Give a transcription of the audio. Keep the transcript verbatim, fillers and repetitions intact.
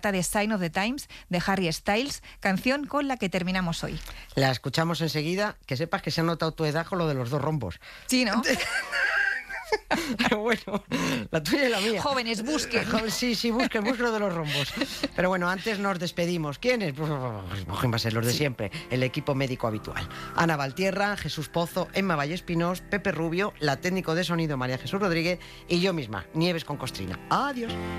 de Sign of the Times de Harry Styles, canción con la que terminamos hoy. La escuchamos enseguida, que sepas que se ha notado tu edad con lo de los dos rombos. Sí, ¿no? Pero bueno, la tuya y la mía. Jóvenes, busquen. Sí, sí, busquen, busquen lo de los rombos. Pero bueno, antes nos despedimos. ¿Quiénes? Pues va a ser los de siempre, el equipo médico habitual. Ana Valtierra, Jesús Pozo, Emma Vallespinós, Pepe Rubio, la técnico de sonido María Jesús Rodríguez y yo misma, Nieves con Costrina. Adiós.